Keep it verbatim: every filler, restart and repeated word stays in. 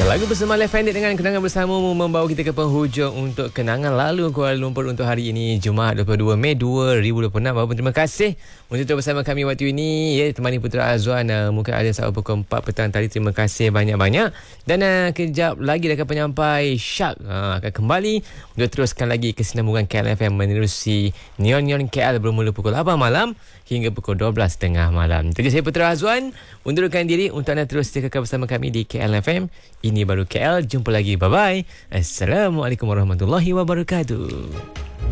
Lagu bersama Left Handed dengan Kenangan Bersamamu membawa kita ke penghujung untuk Kenangan Lalu Kuala Lumpur untuk hari ini, Jumaat dua puluh dua Mei dua ribu dua puluh enam. Walaupun terima kasih untuk terus bersama kami waktu ini, ya, temani Putra Azwan. Uh, mungkin ada sampai pukul empat petang tadi. Terima kasih banyak-banyak. Dan uh, kejap lagi akan penyampai Syak uh, akan kembali untuk teruskan lagi kesinambungan K L F M menerusi Neon Neon K L bermula pukul lapan malam hingga pukul dua belas tiga puluh malam. Itu je, saya Putra Azwan undurkan diri untuk anda terus kekal bersama kami di K L F M. Ini baru K L. Jumpa lagi. Bye-bye. Assalamualaikum warahmatullahi wabarakatuh.